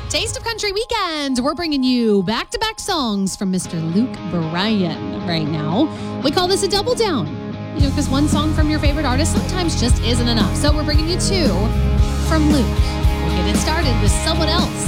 Taste of Country Weekend. We're bringing you back-to-back songs from Mr. Luke Bryan right now. We call this a double down, because one song from your favorite artist sometimes just isn't enough. So we're bringing you two from Luke. We'll get it started with Someone Else.